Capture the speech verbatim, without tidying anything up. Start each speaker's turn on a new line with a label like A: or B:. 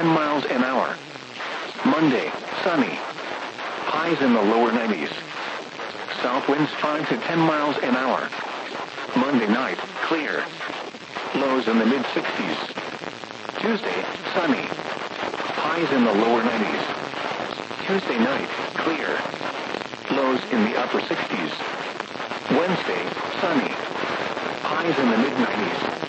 A: ten miles an hour. Monday, sunny. Highs in the lower nineties. South winds five to ten miles an hour. Monday night, clear. Lows in the mid-sixties. Tuesday, sunny. Highs in the lower nineties. Tuesday night, clear. Lows in the upper sixties. Wednesday, sunny. Highs in the mid-nineties.